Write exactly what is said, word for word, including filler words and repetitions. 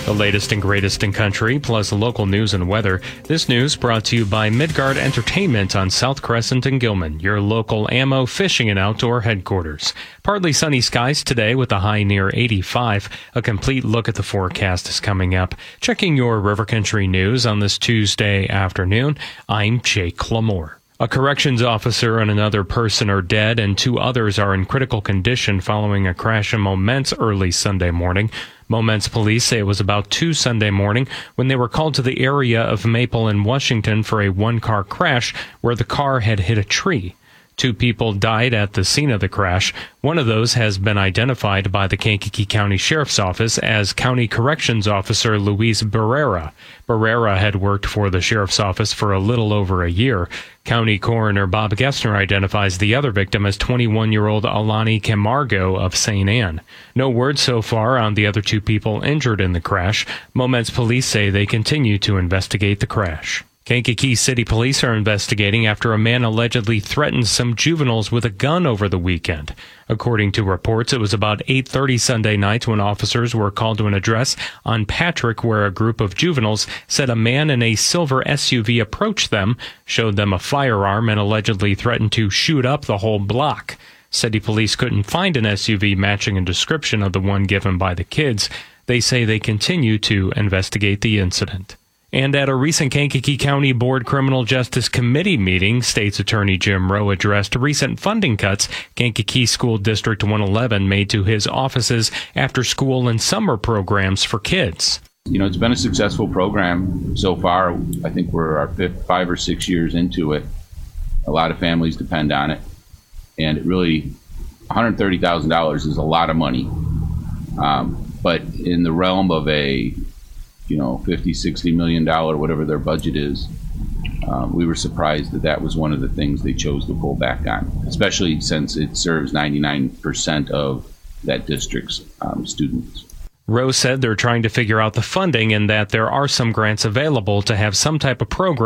The latest and greatest in country, plus local news and weather. This news brought to you by Midgard Entertainment on South Crescent and Gilman, your local ammo, fishing, and outdoor headquarters. Partly sunny skies today with a high near eighty-five. A complete look at the forecast is coming up. Checking your River Country news on this Tuesday afternoon, I'm Jake Lamore. A corrections officer and another person are dead, and two others are in critical condition following a crash in Momence early Sunday morning. Momence police say it was about two Sunday morning when they were called to the area of Maple and Washington for a one-car crash where the car had hit a tree. Two people died at the scene of the crash. One of those has been identified by the Kankakee County Sheriff's Office as County Corrections Officer Luis Barrera. Barrera had worked for the Sheriff's Office for a little over a year. County Coroner Bob Gessner identifies the other victim as twenty-one-year-old Alani Camargo of Saint Anne. No word so far on the other two people injured in the crash. Momence police say they continue to investigate the crash. Kankakee City Police are investigating after a man allegedly threatened some juveniles with a gun over the weekend. According to reports, it was about eight thirty Sunday night when officers were called to an address on Patrick where a group of juveniles said a man in a silver S U V approached them, showed them a firearm, and allegedly threatened to shoot up the whole block. City Police couldn't find an S U V matching a description of the one given by the kids. They say they continue to investigate the incident. And at a recent Kankakee County Board Criminal Justice Committee meeting, State's Attorney Jim Rowe addressed recent funding cuts Kankakee School District one eleven made to his office's after-school and summer programs for kids. You know, it's been a successful program so far. I think we're our fifth, five or six years into it. A lot of families depend on it. And it really, one hundred thirty thousand dollars is a lot of money. Um, but in the realm of a you know, fifty, sixty million dollars, whatever their budget is. Um, we were surprised that that was one of the things they chose to pull back on, especially since it serves ninety-nine percent of that district's um, students. Rowe said they're trying to figure out the funding and that there are some grants available to have some type of program